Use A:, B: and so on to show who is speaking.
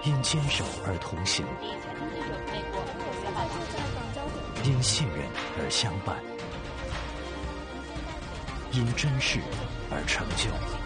A: 因坚守而同行，因信任而相伴，因真实而成就。